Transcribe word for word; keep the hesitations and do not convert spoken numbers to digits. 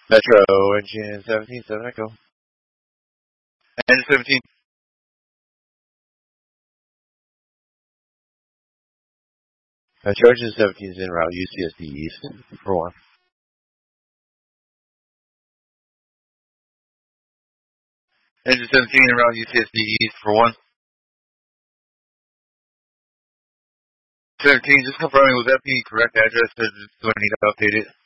Metro, engine seventeen, seven Echo. Engine seventeen. Metro, engine seventeen is en route, U C S D East, for one. Engine seventeen en route, U C S D East, for one. seventeen, just confirming, was that the correct address, or do I need to update it?